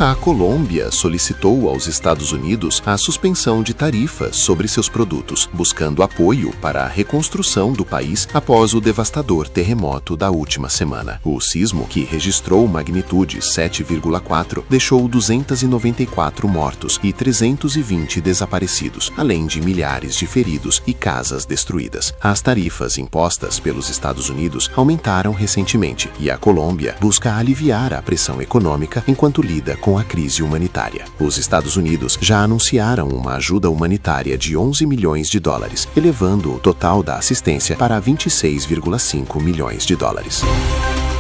A Colômbia solicitou aos Estados Unidos a suspensão de tarifas sobre seus produtos, buscando apoio para a reconstrução do país após o devastador terremoto da última semana. O sismo, que registrou magnitude 7,4, deixou 294 mortos e 320 desaparecidos, além de milhares de feridos e casas destruídas. As tarifas impostas pelos Estados Unidos aumentaram recentemente e a Colômbia busca aliviar a pressão econômica enquanto lida com a crise humanitária. Os Estados Unidos já anunciaram uma ajuda humanitária de 11 milhões de dólares, elevando o total da assistência para 26,5 milhões de dólares.